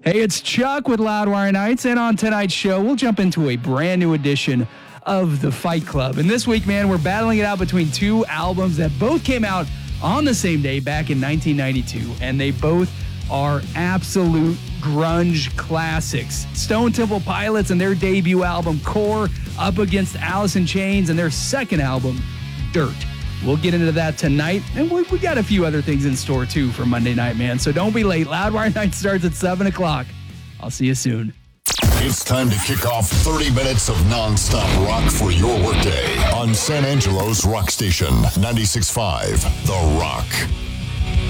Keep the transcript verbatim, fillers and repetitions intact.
Hey, it's Chuck with Loudwire Nights, and on tonight's show, we'll jump into a brand new edition of the Fight Club. And this week, man, we're battling it out between two albums that both came out on the same day back in nineteen ninety-two, and they both are absolute grunge classics. Stone Temple Pilots and their debut album, Core, up against Alice in Chains and their second album, Dirt. We'll get into that tonight, and we, we got a few other things in store, too, for Monday night, man. So don't be late. Loudwire Night starts at seven o'clock. I'll see you soon. It's time to kick off thirty minutes of nonstop rock for your workday on San Angelo's Rock Station, ninety-six point five The Rock.